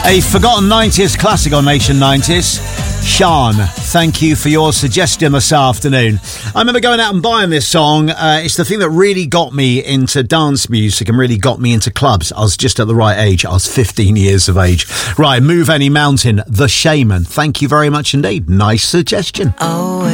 A forgotten 90s classic on Nation 90s. Sean, thank you for your suggestion this afternoon. I remember going out and buying this song. It's the thing that really got me into dance music and really got me into clubs. I was just at the right age. I was 15 years of age. Right, Move Any Mountain, The Shaman. Thank you very much indeed. Nice suggestion. Oh.